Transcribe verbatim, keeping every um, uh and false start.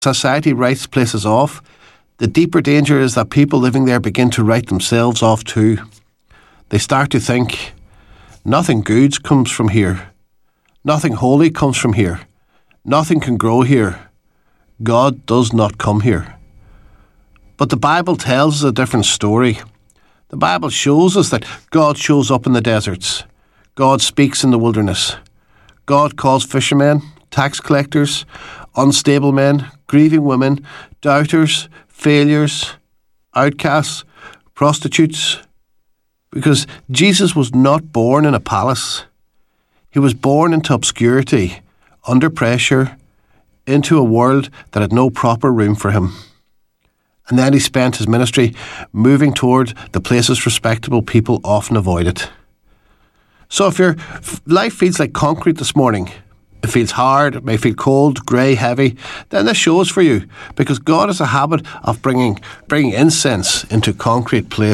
society writes places off, the deeper danger is that people living there begin to write themselves off too. They start to think, nothing good comes from here. Nothing holy comes from here. Nothing can grow here. God does not come here. But the Bible tells us a different story. The Bible shows us that God shows up in the deserts. God speaks in the wilderness. God calls fishermen, tax collectors, unstable men, grieving women, doubters, failures, outcasts, prostitutes. Because Jesus was not born in a palace. He was born into obscurity, under pressure, into a world that had no proper room for him. And then he spent his ministry moving toward the places respectable people often avoided. So if your life feels like concrete this morning, it feels hard, it may feel cold, grey, heavy, then this show is for you, because God has a habit of bringing, bringing incense into concrete places.